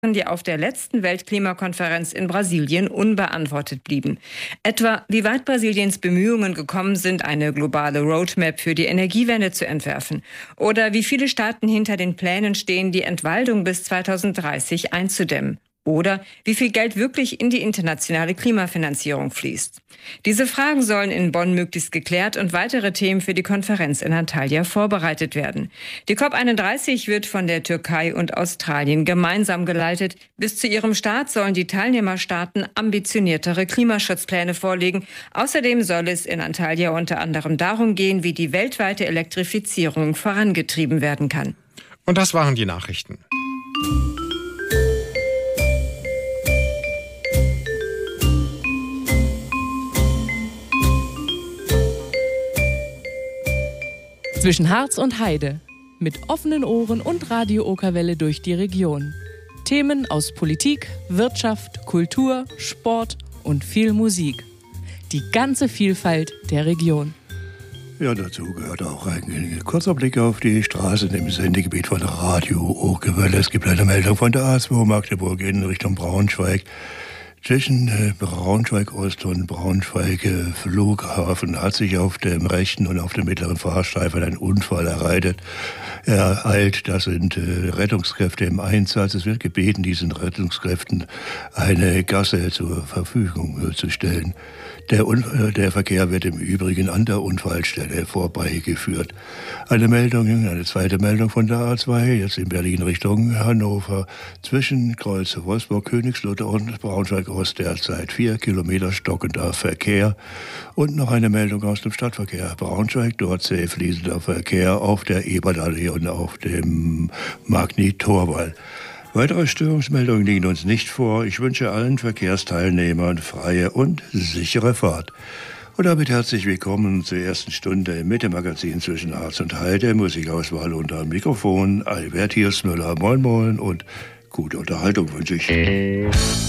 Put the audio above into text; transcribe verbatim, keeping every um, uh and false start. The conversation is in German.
die auf der letzten Weltklimakonferenz in Brasilien unbeantwortet blieben. Etwa, wie weit Brasiliens Bemühungen gekommen sind, eine globale Roadmap für die Energiewende zu entwerfen. Oder wie viele Staaten hinter den Plänen stehen, die Entwaldung bis zweitausenddreißig einzudämmen. Oder wie viel Geld wirklich in die internationale Klimafinanzierung fließt. Diese Fragen sollen in Bonn möglichst geklärt und weitere Themen für die Konferenz in Antalya vorbereitet werden. Die COP einunddreißig wird von der Türkei und Australien gemeinsam geleitet. Bis zu ihrem Start sollen die Teilnehmerstaaten ambitioniertere Klimaschutzpläne vorlegen. Außerdem soll es in Antalya unter anderem darum gehen, wie die weltweite Elektrifizierung vorangetrieben werden kann. Und das waren die Nachrichten. Zwischen Harz und Heide. Mit offenen Ohren und Radio-Okerwelle durch die Region. Themen aus Politik, Wirtschaft, Kultur, Sport und viel Musik. Die ganze Vielfalt der Region. Ja, dazu gehört auch ein kurzer Blick auf die Straßen im Sendegebiet von Radio Okerwelle. Es gibt eine Meldung von der A zwei Magdeburg in Richtung Braunschweig. Zwischen äh, Braunschweig-Ost und Braunschweig-Flughafen hat sich auf dem rechten und auf dem mittleren Fahrstreifen ein Unfall ereignet. Ereilt, das sind äh, Rettungskräfte im Einsatz. Es wird gebeten, diesen Rettungskräften eine Gasse zur Verfügung äh, zu stellen. Der, äh, der Verkehr wird im Übrigen an der Unfallstelle vorbeigeführt. Eine Meldung, eine zweite Meldung von der A zwei, jetzt in Berlin Richtung Hannover. Zwischen Kreuz Wolfsburg, Königslutter und Braunschweig-Ost derzeit vier Kilometer stockender Verkehr. Und noch eine Meldung aus dem Stadtverkehr. Braunschweig, dort sehr fließender Verkehr auf der Ebertallee und auf dem Magni-Torwall. Weitere Störungsmeldungen liegen uns nicht vor. Ich wünsche allen Verkehrsteilnehmern freie und sichere Fahrt. Und damit herzlich willkommen zur ersten Stunde im Mitte-Magazin zwischen Harz und Heide. Musikauswahl unter Mikrofon Albert Hirsmüller. Moin Moin und gute Unterhaltung wünsche ich.